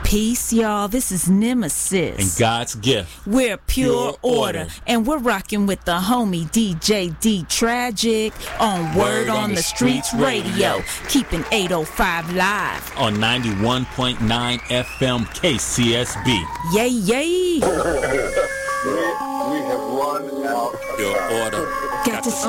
Peace, y'all. This is Nemesis. And God's gift. We're Pure Order. And we're rocking with the homie DJ D Tragic on Word on the Streets Radio. Keeping 805 live. On 91.9 FM KCSB. Yay, yay. We have run out. Pure Order. Got to